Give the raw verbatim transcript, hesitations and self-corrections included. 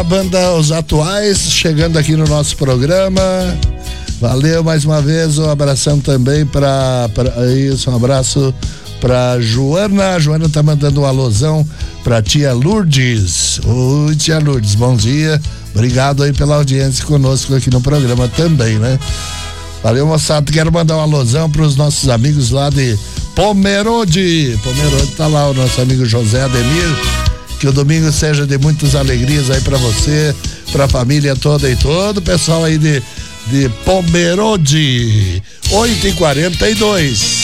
A banda Os Atuais chegando aqui no nosso programa. Valeu mais uma vez, um abração também para isso, um abraço pra Joana. A Joana tá mandando um alôzão pra tia Lourdes. Oi, tia Lourdes, bom dia. Obrigado aí pela audiência conosco aqui no programa também, né? Valeu, moçada. Quero mandar um alôzão pros nossos amigos lá de Pomerode. Pomerode tá lá o nosso amigo José Ademir. Que o domingo seja de muitas alegrias aí pra você, pra família toda e todo o pessoal aí de, de Pomerode. oito e quarenta e dois.